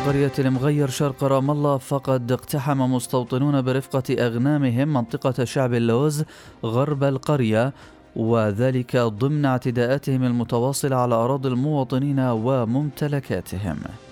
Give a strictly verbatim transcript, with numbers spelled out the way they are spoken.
قرية المغير شرق رام الله، فقد اقتحم مستوطنون برفقة أغنامهم منطقة شعب اللوز غرب القرية، وذلك ضمن اعتداءاتهم المتواصلة على أراضي المواطنين وممتلكاتهم.